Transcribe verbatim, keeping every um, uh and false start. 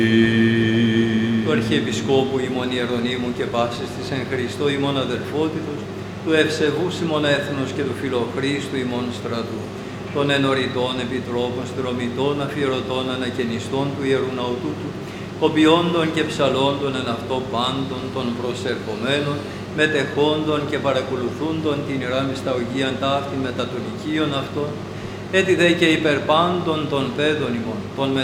Του Αρχιεπισκόπου ημών Ιερονύμου και πάσης της εν Χριστώ ημών αδελφότητος, του ευσεβούς ημών έθνους και του φιλοχρίστου ημών στρατού, των ενωριτών επιτρόπων, στρωμητών, αφιερωτών, ανακαινιστών του Ιερού Ναού τούτου, κοπιόντων και ψαλόντων εν αυτό πάντων των προσερχομένων, μετεχόντων και παρακολουθούντων την ιερά μυσταγωγίαν ταύτη μετά των οικείων αυτών, έτσι δε και υπερπάντων των παιδών ημών, των